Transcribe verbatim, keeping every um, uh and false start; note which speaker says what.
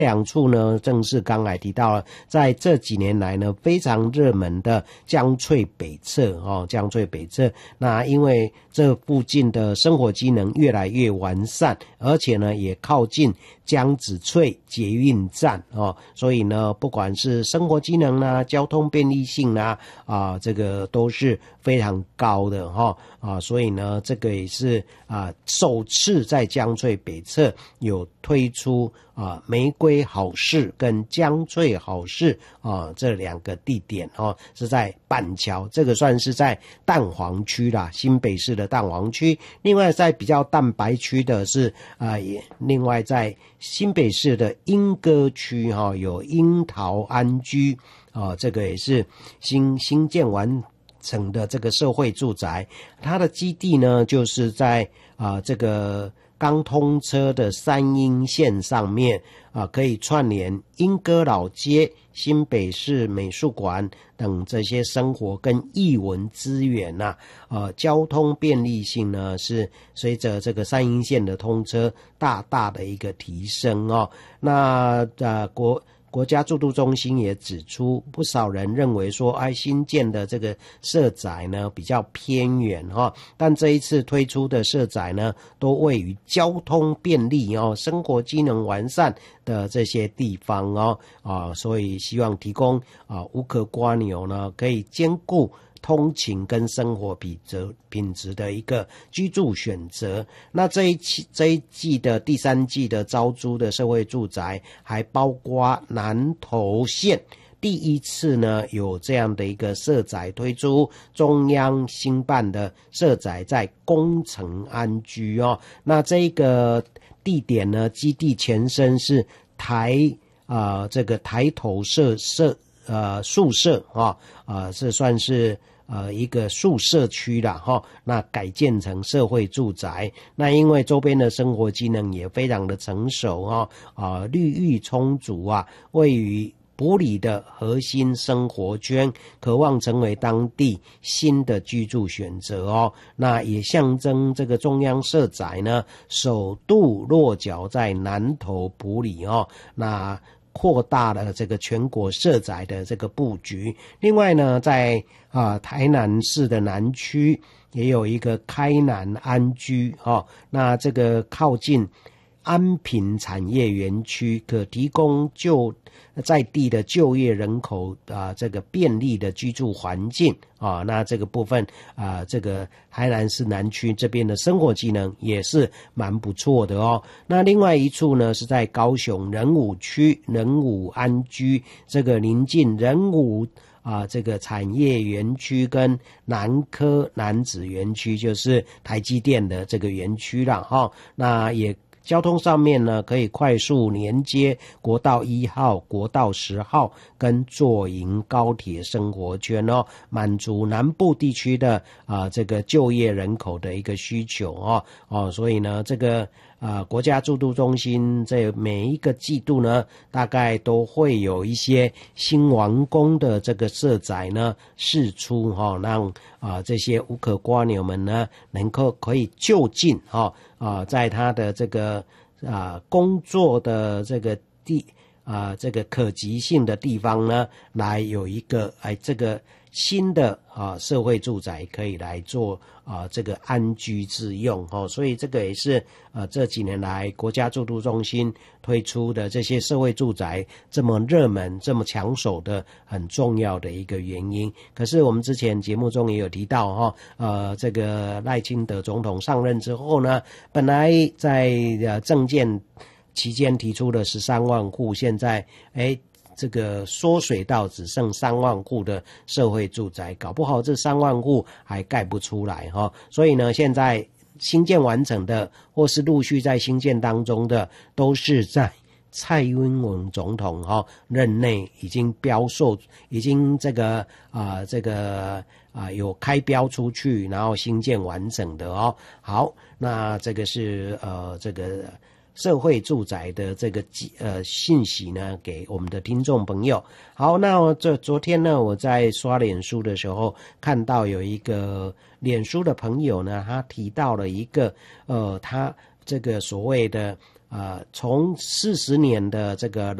Speaker 1: 两处呢，正是刚才提到了，在这几年来呢，非常热门的江翠北侧哦，江翠北侧。那因为这附近的生活机能越来越完善，而且呢，也靠近江子翠捷运站哦，所以呢，不管是生活机能啦、交通便利性啦，啊，这个都是非常高的哈啊，所以呢，这个也是啊，首次在江翠北侧有推出啊玫瑰好事跟江翠好事啊这两个地点哦，是在板桥，这个算是在蛋黄区啦，新北市的蛋黄区。另外在比较蛋白区的是啊，也另外在新北市的莺歌区哈、哦，有樱桃安居啊，这个也是新新建完成的这个社会住宅，它的基地呢就是在啊这个刚通车的三鶯线上面啊，可以串联莺歌老街、新北市美术馆等这些生活跟艺文资源呐、啊，呃，交通便利性呢是随着这个三鶯线的通车大大的一个提升哦。那呃国。国家住都中心也指出，不少人认为说，哎，新建的这个社宅呢比较偏远哈，但这一次推出的社宅呢，都位于交通便利哦、生活机能完善的这些地方哦，啊，所以希望提供啊无壳蝸牛呢，可以兼顾通勤跟生活品质品质的一个居住选择。那这一期这一季的第三季的招租的社会住宅，还包括南投县第一次呢有这样的一个社宅推出，中央新办的社宅在工程安居哦。那这个地点呢，基地前身是台啊、呃、这个台头社社呃宿舍啊啊、呃，这算是。呃，一个宿舍区啦，哈，那改建成社会住宅。那因为周边的生活机能也非常的成熟哈，啊，绿意充足啊，位于埔里的核心生活圈，渴望成为当地新的居住选择哦。那也象征这个中央社宅呢，首度落脚在南投埔里哦。那扩大了这个全国社宅的这个布局。另外呢，在啊台南市的南区也有一个开南安居哦，那这个靠近安平产业园区，可提供就在地的就业人口啊这个便利的居住环境啊，那这个部分啊，这个台南市南区这边的生活机能也是蛮不错的哦。那另外一处呢是在高雄仁武区仁武安居，这个临近仁武啊，这个产业园区跟南科南子园区，就是台积电的这个园区啦哈、哦，那也。交通上面呢，可以快速连接国道一号、国道十号跟左营高铁生活圈哦，满足南部地区的啊、呃、这个就业人口的一个需求哦哦，所以呢，这个啊、呃、国家住都中心这每一个季度呢，大概都会有一些新完工的这个社宅呢释出哈、哦，让啊、呃、这些无壳蝸牛们呢能够可以就近哈。哦啊，在他的这个啊工作的这个地啊这个可及性的地方呢，来有一个哎这个新的啊社会住宅可以来做啊这个安居自用哦，所以这个也是呃这几年来国家住都中心推出的这些社会住宅这么热门、这么抢手的很重要的一个原因。可是我们之前节目中也有提到哈、哦，呃，这个赖清德总统上任之后呢，本来在呃政见期间提出了十三万户，现在哎。这个缩水到只剩三万户的社会住宅，搞不好这三万户还盖不出来哈、哦。所以呢，现在新建完成的或是陆续在新建当中的，都是在蔡英文总统哈、哦、任内已经标售，已经这个啊、呃、这个啊、呃、有开标出去，然后新建完整的哦。好，那这个是呃这个。社会住宅的这个呃信息呢，给我们的听众朋友。好，那这昨天呢，我在刷脸书的时候，看到有一个脸书的朋友呢，他提到了一个呃，他这个所谓的呃从四十年的这个